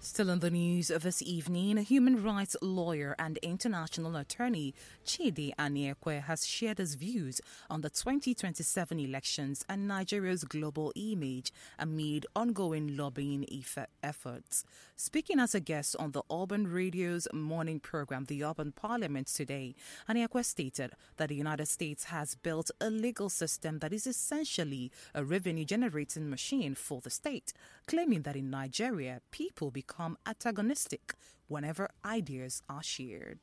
Still in the news this evening, a human rights lawyer and international attorney Chidi Aniekwe has shared his views on the 2027 elections and Nigeria's global image amid ongoing lobbying efforts. Speaking as a guest on the Urban Radio's morning program, The Urban Parliament today, Aniekwe stated that the United States has built a legal system that is essentially a revenue-generating machine for the state, claiming that in Nigeria, people become antagonistic whenever ideas are shared.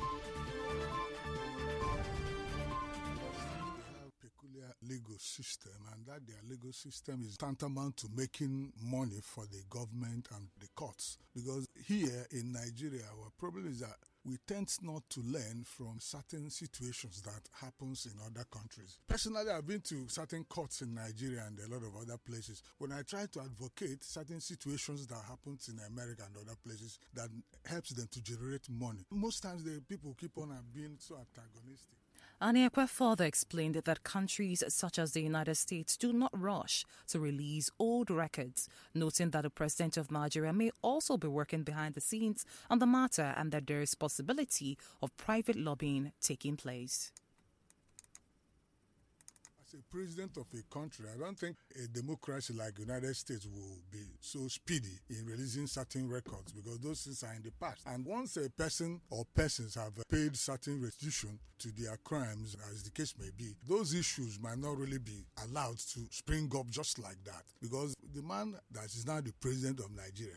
Peculiar legal system, and that their legal system is tantamount to making money for the government and the courts. Because here in Nigeria, our problem is that we tend not to learn from certain situations that happens in other countries. Personally, I've been to certain courts in Nigeria and a lot of other places. When I try to advocate certain situations that happens in America and other places that helps them to generate money, most times the people keep on being so antagonistic. Aniekwe further explained that countries such as the United States do not rush to release old records, noting that the President of Nigeria may also be working behind the scenes on the matter and that there is possibility of private lobbying taking place. As a president of a country, I don't think a democracy like the United States will be so speedy in releasing certain records because those things are in the past. And once a person or persons have paid certain restitution to their crimes, as the case may be, those issues might not really be allowed to spring up just like that because the man that is now the president of Nigeria